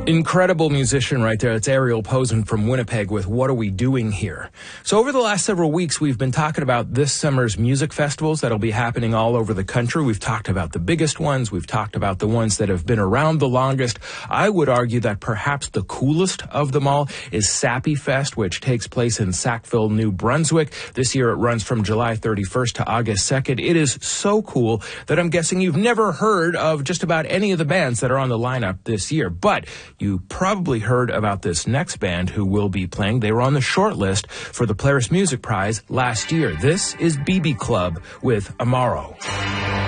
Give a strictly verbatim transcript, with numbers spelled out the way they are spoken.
Incredible musician right there. It's Ariel Posen from Winnipeg with What Are We Doing Here? So over the last several weeks, we've been talking about this summer's music festivals that'll be happening all over the country. We've talked about the biggest ones. We've talked about the ones that have been around the longest. I would argue that perhaps the coolest of them all is Sappy Fest, which takes place in Sackville, New Brunswick. This year it runs from July thirty-first to August second. It is so cool that I'm guessing you've never heard of just about any of the bands that are on the lineup this year. But you probably heard about this next band who will be playing. They were on the short list for the Polaris Music Prize last year. This is B B Club with Amaro.